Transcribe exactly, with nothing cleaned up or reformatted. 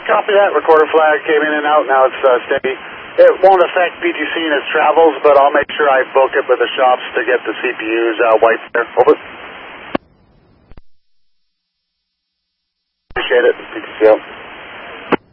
Copy that. Recorder flag came in and out. Now it's uh, steady. It won't affect P T C in its travels, but I'll make sure I book it with the shops to get the C P Us uh, wiped there. Over. Appreciate it. P T C out.